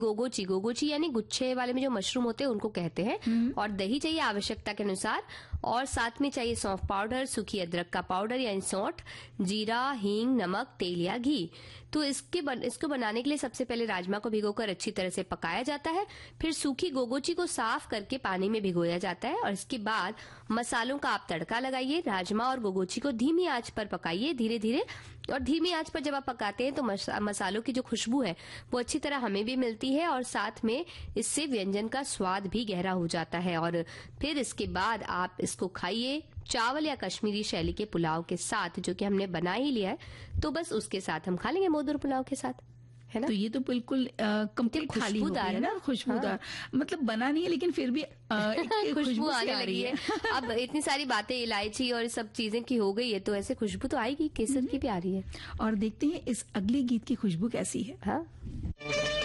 गोगोची, गोगोची यानी गुच्छे वाले में जो मशरूम होते हैं उनको कहते हैं। और दही चाहिए आवश्यकता के अनुसार, और साथ में चाहिए सौंफ पाउडर, सूखी अदरक का पाउडर यानी सौंठ, जीरा, हींग, नमक, तेल या घी। तो इसको बनाने के लिए सबसे पहले राजमा को भिगोकर अच्छी तरह से पकाया जाता है। फिर सूखी गोगोची को साफ करके पानी में भिगोया जाता है और इसके बाद मसालों का आप तड़का लगाइए। राजमा और गोगोची को धीमी आंच पर पकाइए धीरे धीरे, और धीमी आंच पर जब आप पकाते हैं तो मसालों की जो खुशबू है वो अच्छी तरह हमें भी मिलती है और साथ में इससे व्यंजन का स्वाद भी गहरा हो जाता है। और फिर इसके बाद आप इसको खाइए चावल या कश्मीरी शैली के पुलाव के साथ, जो कि हमने बना ही लिया है, तो बस उसके साथ हम खा लेंगे मोदूर पुलाव के साथ, है ना। तो ये तो बिल्कुल कंप्लीट थाली हो गई है ना, खुशबूदार। हाँ। मतलब बना नहीं है लेकिन फिर भी खुशबू आने लगी है। अब इतनी सारी बातें इलायची और सब चीजें की हो गई है तो ऐसे खुशबू तो आएगी, केसर की भी आ रही है। और देखते हैं इस अगले गीत की खुशबू कैसी है। हाँ।